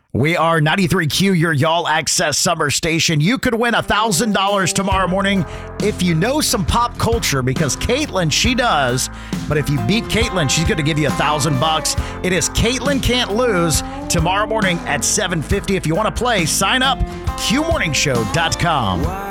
We are 93Q, your Y'all Access summer station. You could win $1,000 tomorrow morning if you know some pop culture, because Caitlin, she does. But if you beat Caitlin, she's going to give you $1,000. It is Caitlin Can't Lose tomorrow morning at 7:50. If you want to play, sign up, qmorningshow.com.